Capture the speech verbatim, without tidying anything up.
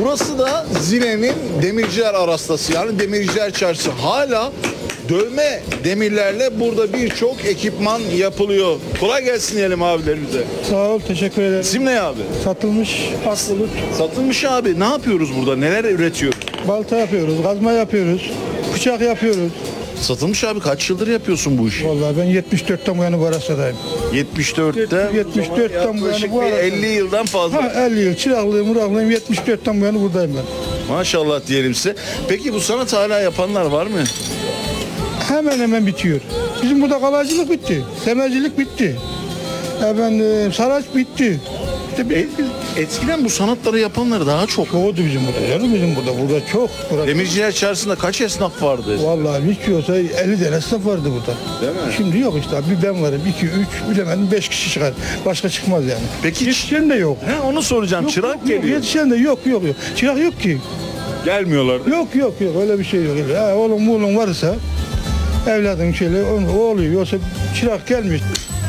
Burası da Zine'nin demirciler arastası, yani demirciler çarşısı. Hala dövme demirlerle burada birçok ekipman yapılıyor. Kolay gelsin diyelim abilerimize. Sağ ol, teşekkür ederim. İsim ne abi? Satılmış aslılık. Satılmış abi. Ne yapıyoruz burada? Neler üretiyoruz? Balta yapıyoruz, kazma yapıyoruz, bıçak yapıyoruz. Satılmış abi, kaç yıldır yapıyorsun bu işi? Vallahi ben yetmiş dörtten bu yana bu araçtadayım. yetmiş dörtte yetmiş dörtten bu yana yaklaşık bu bir arada. elli yıldan fazla. Ha elli yıl çıraklığım, muraklığım yetmiş dörtten bu yana buradayım ben. Maşallah diyelim size. Peki bu sanat hala yapanlar var mı? Hemen hemen bitiyor. Bizim burada kalaycılık bitti, semercilik bitti. Efendim, saraç bitti. İşte bir, E, eskiden bu sanatları yapanlar daha çok. çoğudu bizim burada. Canım bizim burada. Burada çok. Burada. Demirciler çarşısında kaç esnaf vardı? Vallahi hiç yoksa elli tane esnaf vardı burada. Değil mi? Şimdi yok işte. Bir ben varım, iki, üç, bilemedim beş kişi çıkar. Başka çıkmaz yani. Peki Yetişen de yok. he, onu soracağım. Yok, Çırak yok, geliyor. Yok, yetişen de yok, yok, yok. Çırak yok ki. Gelmiyorlar. Yok, yok, yok. Öyle bir şey yok. Ha, oğlum oğlum varsa evladın şöyle o oluyor. Yoksa çırak gelmiş.